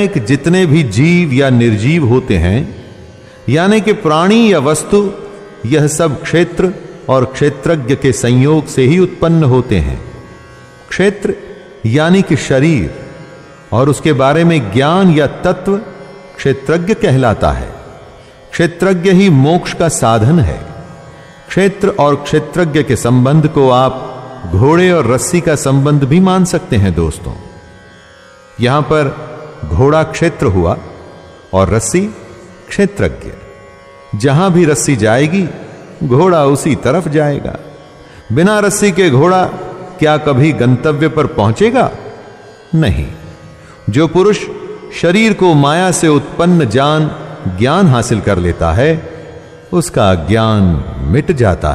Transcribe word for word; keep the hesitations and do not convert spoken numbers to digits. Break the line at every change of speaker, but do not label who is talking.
जितने भी जीव या निर्जीव होते हैं, यानी कि प्राणी या वस्तु, यह सब क्षेत्र और क्षेत्रज्ञ के संयोग से ही उत्पन्न होते हैं। क्षेत्र यानी कि शरीर और उसके बारे में ज्ञान या तत्व क्षेत्रज्ञ कहलाता है। क्षेत्रज्ञ ही मोक्ष का साधन है। क्षेत्र और क्षेत्रज्ञ के संबंध को आप घोड़े और रस्सी का संबंध भी मान सकते हैं दोस्तों। यहां पर घोड़ा क्षेत्र हुआ और रस्सी क्षेत्रज्ञ। जहां भी रस्सी जाएगी घोड़ा उसी तरफ जाएगा। बिना रस्सी के घोड़ा क्या कभी गंतव्य पर पहुंचेगा? नहीं। जो पुरुष शरीर को माया से उत्पन्न जान ज्ञान हासिल कर लेता है, उसका ज्ञान मिट जाता है।